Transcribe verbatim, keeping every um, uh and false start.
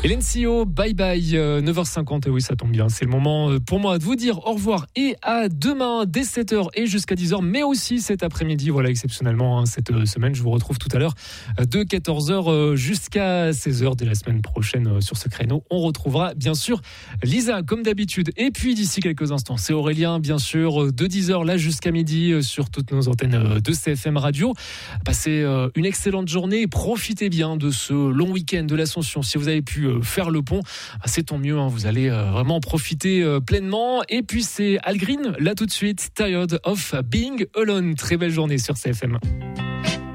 Hélène Sio, bye bye, euh, neuf heures cinquante, et oui ça tombe bien, c'est le moment pour moi de vous dire au revoir et à demain dès sept heures et jusqu'à dix heures, mais aussi cet après-midi, voilà exceptionnellement hein, cette semaine, je vous retrouve tout à l'heure de quatorze heures jusqu'à seize heures dès la semaine prochaine sur ce créneau. On retrouvera bien sûr Lisa comme d'habitude, et puis d'ici quelques instants c'est Aurélien bien sûr de dix heures là jusqu'à midi sur toutes nos antennes de C F M Radio. Passez une excellente journée, profitez bien de ce long week-end de l'Ascension. Si vous avez pu faire le pont, c'est tant mieux, hein, vous allez vraiment profiter pleinement. Et puis c'est Al Green là tout de suite, Tired of Being Alone. Très belle journée sur C F M.